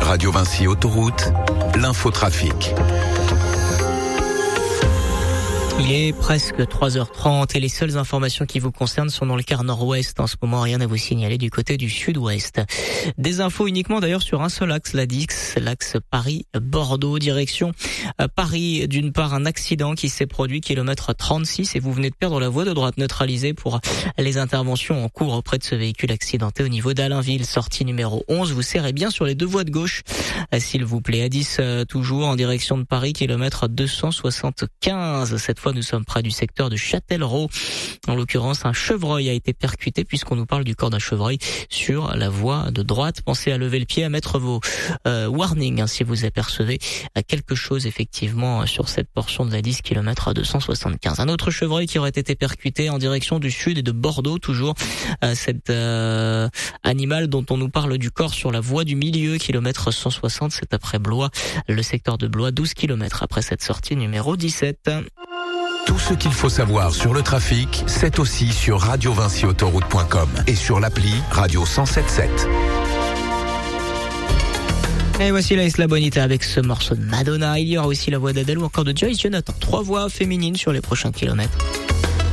Radio Vinci Autoroute, l'infotrafic. Il est presque 3h30 et les seules informations qui vous concernent sont dans le quart nord-ouest. En ce moment, rien à vous signaler du côté du sud-ouest. Des infos uniquement d'ailleurs sur un seul axe, l'axe Paris-Bordeaux, direction Paris. D'une part, un accident qui s'est produit kilomètre 36 et vous venez de perdre la voie de droite neutralisée pour les interventions en cours auprès de ce véhicule accidenté au niveau d'Alainville, sortie numéro 11. Vous serrez bien sur les deux voies de gauche, s'il vous plaît. À 10 toujours en direction de Paris, kilomètre 275. Cette fois, nous sommes près du secteur de Châtellerault. En l'occurrence, un chevreuil a été percuté puisqu'on nous parle du corps d'un chevreuil sur la voie de droite. Pensez à lever le pied, à mettre vos warnings si vous apercevez quelque chose effectivement sur cette portion de la 10 km 275. Un autre chevreuil qui aurait été percuté en direction du sud et de Bordeaux, toujours cet animal dont on nous parle du corps sur la voie du milieu, kilomètre 160, c'est après Blois, le secteur de Blois, 12 km après cette sortie numéro 17. Tout ce qu'il faut savoir sur le trafic, c'est aussi sur radiovinciautoroute.com et sur l'appli Radio 107.7. Et voici la Isla Bonita avec ce morceau de Madonna. Il y aura aussi la voix d'Adèle ou encore de Joyce Jonathan. 3 voix féminines sur les prochains kilomètres.